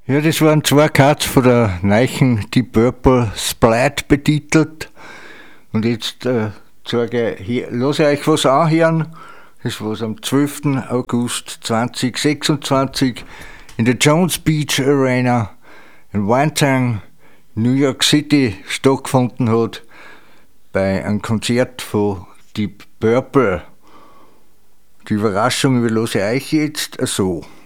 Ja, das waren zwei Cuts von der neuen Deep Purple Splat betitelt. Und jetzt lasse ich euch was anhören. Das was am 12. August 2026 in der Jones Beach Arena in Windham, New York City stattgefunden hat, bei einem Konzert von Deep Purple. Die Überraschung überlasse ich euch jetzt so.